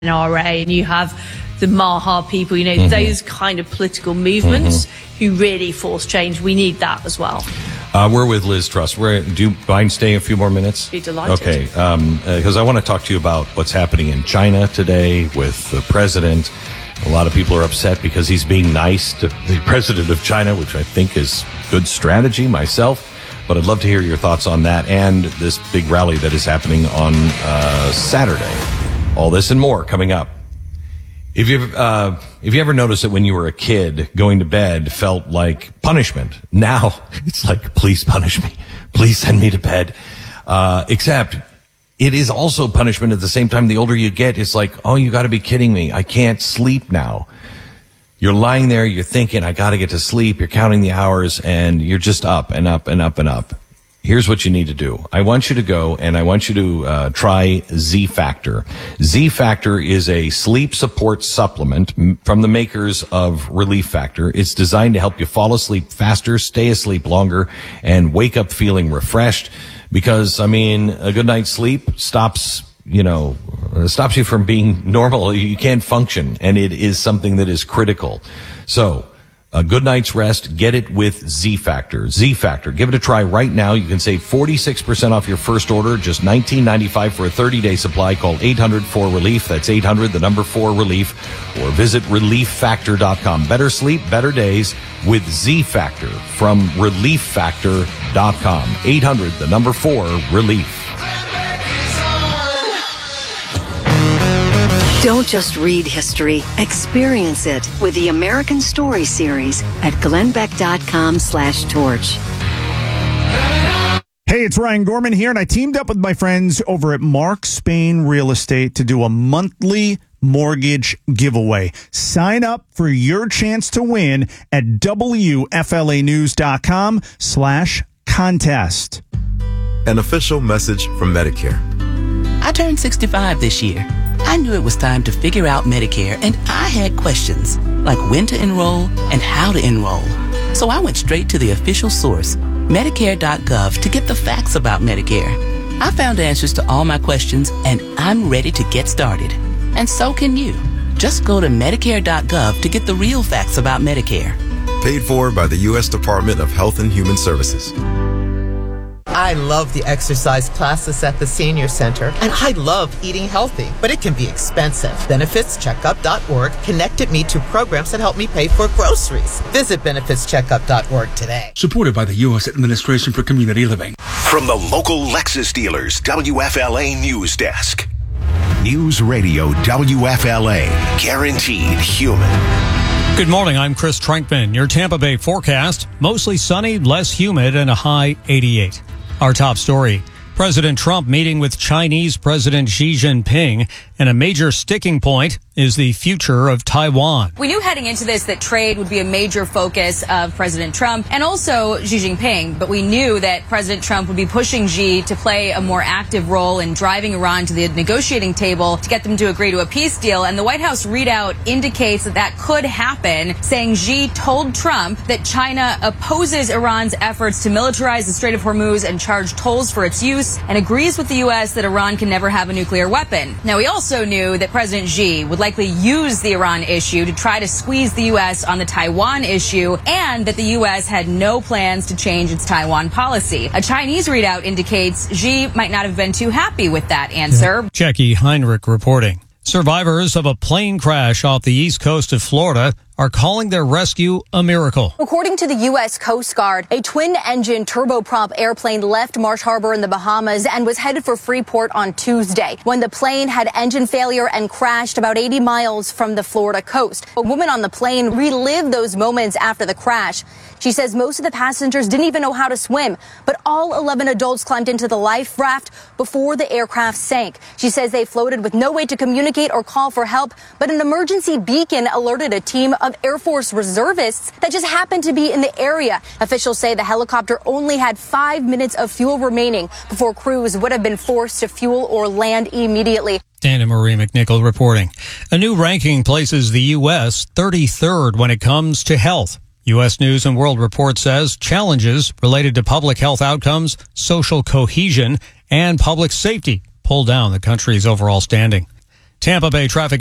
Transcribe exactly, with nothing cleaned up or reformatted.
N R A, and you have the Maha people, you know, mm-hmm. those kind of political movements mm-hmm. who really force change. We need that as well. Uh, we're with Liz Truss. We're, do you mind staying a few more minutes? Be delighted. Okay, because um, uh, I want to talk to you about what's happening in China today with the president. A lot of people are upset because he's being nice to the president of China, which I think is good strategy myself. But I'd love to hear your thoughts on that and this big rally that is happening on uh, Saturday. All this and more coming up. If you've, uh, if you ever noticed that when you were a kid, going to bed felt like punishment. Now, it's like, please punish me. Please send me to bed. Uh, except, it is also punishment at the same time. The older you get, it's like, oh, you gotta be kidding me. I can't sleep now. You're lying there, you're thinking, I gotta get to sleep. You're counting the hours, and you're just up and up and up and up. Here's what you need to do. I want you to go and I want you to uh, try Z Factor. Z Factor is a sleep support supplement from the makers of Relief Factor. It's designed to help you fall asleep faster, stay asleep longer, and wake up feeling refreshed. Because, I mean, a good night's sleep stops, you know, stops you from being normal. You can't function, and it is something that is critical. So, a good night's rest, get it with Z Factor. Z Factor, give it a try right now. You can save forty-six percent off your first order, just nineteen ninety-five for a thirty-day supply. Call eight hundred four relief. That's eight hundred, the number four relief, or visit relief factor dot com. Better sleep, better days with Z Factor from relief factor dot com. eight hundred, the number four relief. Don't just read history, experience it with the American Story series at glenbeck.com slash torch. Hey, it's Ryan Gorman here, and I teamed up with my friends over at Mark Spain Real Estate to do a monthly mortgage giveaway. Sign up for your chance to win at W F L A news dot com slash contest. An official message from Medicare. I turned sixty-five this year. I knew it was time to figure out Medicare, and I had questions, like when to enroll and how to enroll. So I went straight to the official source, Medicare dot gov, to get the facts about Medicare. I found answers to all my questions, and I'm ready to get started. And so can you. Just go to Medicare dot gov to get the real facts about Medicare. Paid for by the U S Department of Health and Human Services. I love the exercise classes at the Senior Center, and I love eating healthy, but it can be expensive. benefits checkup dot org connected me to programs that help me pay for groceries. Visit benefits checkup dot org today. Supported by the U S Administration for Community Living. From the local Lexus dealers, W F L A News Desk. News Radio W F L A. Guaranteed human. Good morning, I'm Chris Trankman. Your Tampa Bay forecast, mostly sunny, less humid, and a high eighty-eight. Our top story, President Trump meeting with Chinese President Xi Jinping, and a major sticking point is the future of Taiwan. We knew heading into this that trade would be a major focus of President Trump and also Xi Jinping, but we knew that President Trump would be pushing Xi to play a more active role in driving Iran to the negotiating table to get them to agree to a peace deal, and the White House readout indicates that that could happen, saying Xi told Trump that China opposes Iran's efforts to militarize the Strait of Hormuz and charge tolls for its use, and agrees with the U S that Iran can never have a nuclear weapon. Now, we also knew that President Xi would likely use the Iran issue to try to squeeze the U S on the Taiwan issue, and that the U S had no plans to change its Taiwan policy. A Chinese readout indicates Xi might not have been too happy with that answer. Jackie Heinrich reporting. Survivors of a plane crash off the east coast of Florida are calling their rescue a miracle. According to the U S Coast Guard, a twin-engine turboprop airplane left Marsh Harbor in the Bahamas and was headed for Freeport on Tuesday when the plane had engine failure and crashed about eighty miles from the Florida coast. A woman on the plane relived those moments after the crash. She says most of the passengers didn't even know how to swim, but all eleven adults climbed into the life raft before the aircraft sank. She says they floated with no way to communicate or call for help, but an emergency beacon alerted a team of Air Force reservists that just happened to be in the area. Officials say the helicopter only had five minutes of fuel remaining before crews would have been forced to fuel or land immediately. Anna Marie McNichol reporting. A new ranking places the U S thirty-third when it comes to health. U S News and World Report says challenges related to public health outcomes, social cohesion, and public safety pull down the country's overall standing. Tampa Bay traffic